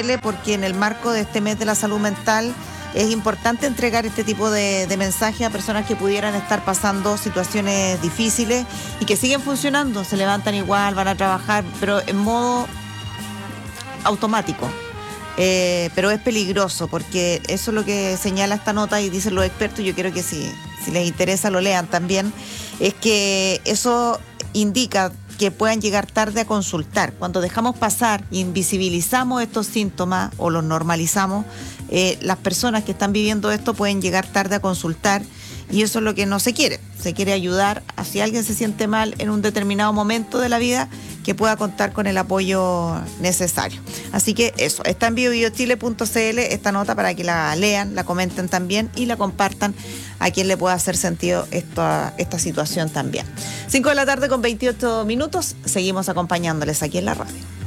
porque en el marco de este mes de la salud mental es importante entregar este tipo de mensajes a personas que pudieran estar pasando situaciones difíciles y que siguen funcionando, se levantan igual, van a trabajar, pero en modo automático. Pero es peligroso porque eso es lo que señala esta nota y dicen los expertos. Yo quiero que si les interesa lo lean también. Es que eso indica que puedan llegar tarde a consultar. Cuando dejamos pasar, invisibilizamos estos síntomas o los normalizamos, las personas que están viviendo esto pueden llegar tarde a consultar y eso es lo que no se quiere. Se quiere ayudar a si alguien se siente mal en un determinado momento de la vida, que pueda contar con el apoyo necesario. Así que eso, está en biobiochile.cl esta nota para que la lean, la comenten también y la compartan a quien le pueda hacer sentido esta situación también. 5 de la tarde con 28 minutos, seguimos acompañándoles aquí en la radio.